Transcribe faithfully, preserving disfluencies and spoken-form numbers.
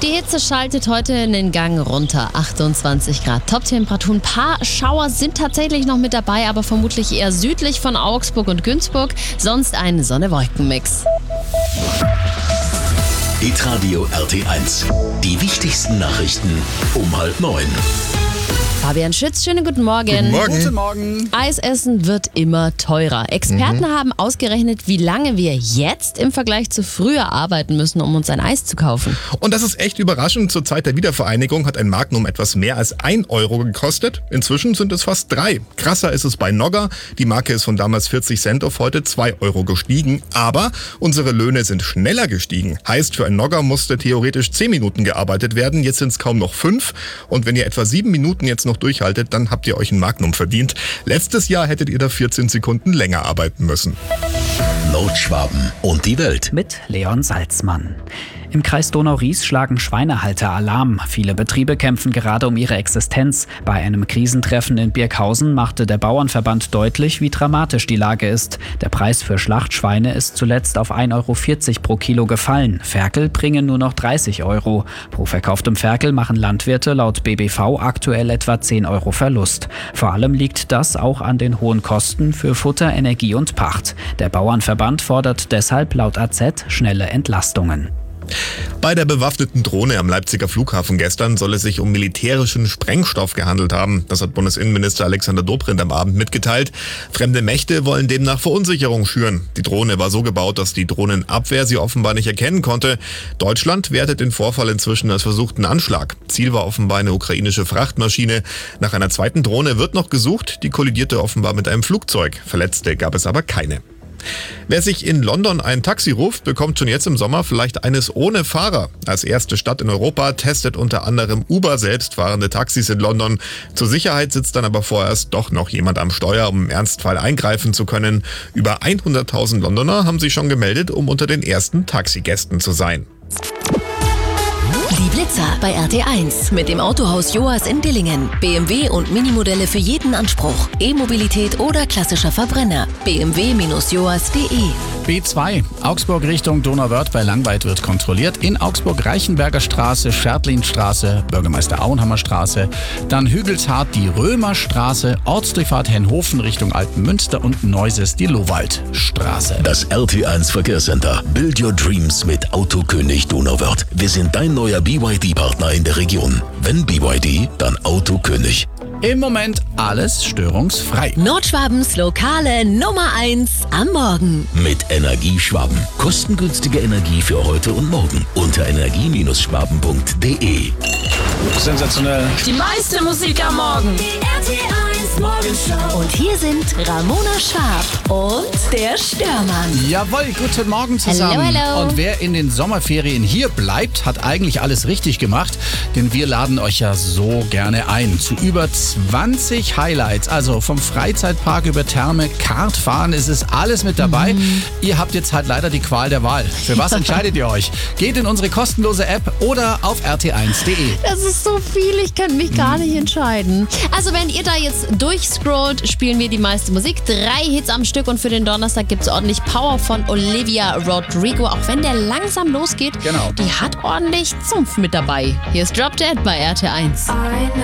Die Hitze schaltet heute in den Gang runter. achtundzwanzig Grad Top-Temperaturen. Ein paar Schauer sind tatsächlich noch mit dabei, aber vermutlich eher südlich von Augsburg und Günzburg. Sonst ein Sonne-Wolken-Mix. Hitradio R T eins. Die wichtigsten Nachrichten um halb neun. Fabian Schütz, schönen guten Morgen. Guten Morgen. Guten Morgen. Eisessen wird immer teurer. Experten mhm. haben ausgerechnet, wie lange wir jetzt im Vergleich zu früher arbeiten müssen, um uns ein Eis zu kaufen. Und das ist echt überraschend. Zur Zeit der Wiedervereinigung hat ein Magnum etwas mehr als ein Euro gekostet. Inzwischen sind es fast drei. Krasser ist es bei Nogger. Die Marke ist von damals vierzig Cent auf heute zwei Euro gestiegen. Aber unsere Löhne sind schneller gestiegen. Heißt, für ein Nogger musste theoretisch zehn Minuten gearbeitet werden. Jetzt sind es kaum noch fünf. Und wenn ihr etwa sieben Minuten jetzt noch durchhaltet, dann habt ihr euch ein Magnum verdient. Letztes Jahr hättet ihr da vierzehn Sekunden länger arbeiten müssen. Nordschwaben und die Welt. Mit Leon Salzmann. Im Kreis Donau-Ries schlagen Schweinehalter Alarm. Viele Betriebe kämpfen gerade um ihre Existenz. Bei einem Krisentreffen in Birkhausen machte der Bauernverband deutlich, wie dramatisch die Lage ist. Der Preis für Schlachtschweine ist zuletzt auf ein Euro vierzig pro Kilo gefallen. Ferkel bringen nur noch dreißig Euro. Pro verkauftem Ferkel machen Landwirte laut B B V aktuell etwa zehn Euro Verlust. Vor allem liegt das auch an den hohen Kosten für Futter, Energie und Pacht. Der Bauernverband fordert deshalb laut A Z schnelle Entlastungen. Bei der bewaffneten Drohne am Leipziger Flughafen gestern soll es sich um militärischen Sprengstoff gehandelt haben. Das hat Bundesinnenminister Alexander Dobrindt am Abend mitgeteilt. Fremde Mächte wollen demnach Verunsicherung schüren. Die Drohne war so gebaut, dass die Drohnenabwehr sie offenbar nicht erkennen konnte. Deutschland wertet den Vorfall inzwischen als versuchten Anschlag. Ziel war offenbar eine ukrainische Frachtmaschine. Nach einer zweiten Drohne wird noch gesucht. Die kollidierte offenbar mit einem Flugzeug. Verletzte gab es aber keine. Wer sich in London ein Taxi ruft, bekommt schon jetzt im Sommer vielleicht eines ohne Fahrer. Als erste Stadt in Europa testet unter anderem Uber selbstfahrende Taxis in London. Zur Sicherheit sitzt dann aber vorerst doch noch jemand am Steuer, um im Ernstfall eingreifen zu können. Über hunderttausend Londoner haben sich schon gemeldet, um unter den ersten Taxigästen zu sein. Die Blitzer bei R T eins mit dem Autohaus Joas in Dillingen. B M W und Minimodelle für jeden Anspruch. E-Mobilität oder klassischer Verbrenner. b m w Bindestrich joas Punkt de. B zwei, Augsburg Richtung Donauwörth bei Langweid wird kontrolliert. In Augsburg Reichenberger Straße, Schertlinstraße, Bürgermeister Auenhammer Straße. Dann Hügelshardt die Römerstraße, Ortsdurchfahrt Henhofen Richtung Altenmünster und Neuses die Lowaldstraße. Das R T eins Verkehrscenter. Build your dreams mit Autokönig Donauwörth. Wir sind dein neuer B Y D-Partner in der Region. Wenn B Y D, dann Autokönig. Im Moment alles störungsfrei. Nordschwabens lokale Nummer eins am Morgen. Mit Energieschwaben. Kostengünstige Energie für heute und morgen. Unter energie schwaben punkt de. Sensationell. Die meiste Musik am Morgen. Die R T eins Morgenshow. Und hier sind Ramona Schwab und der Störmann. Jawohl, guten Morgen zusammen. Hello, hello. Und wer in den Sommerferien hier bleibt, hat eigentlich alles richtig gemacht, denn wir laden euch ja so gerne ein zu über zwanzig Highlights, also vom Freizeitpark über Therme, Kartfahren, es ist alles mit dabei. Mhm. Ihr habt jetzt halt leider die Qual der Wahl. Für was entscheidet ihr euch? Geht in unsere kostenlose App oder auf r t eins punkt de. Das ist so viel, ich kann mich gar nicht entscheiden. Also wenn ihr da jetzt durchscrollt, spielen wir die meiste Musik. Drei Hits am Stück und für den Donnerstag gibt es ordentlich Power von Olivia Rodrigo. Auch wenn der langsam losgeht, genau. Die hat ordentlich Zumpf mit dabei. Hier ist Drop Dead bei R T eins. I know